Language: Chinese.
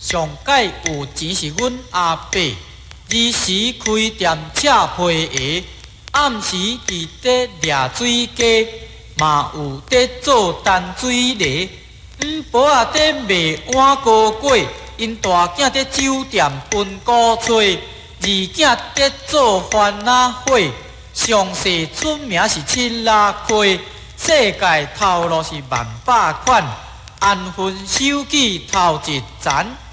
上届有钱是阮阿伯，日时开店赤皮鞋，暗时伫伫掠水鸡，嘛有伫做淡水梨。婆仔伫卖碗糕粿，因大囝伫酒店分古吹，二囝伫做番仔火。上世出名是七拉溪，世界头路是万百款，安分守己头一层。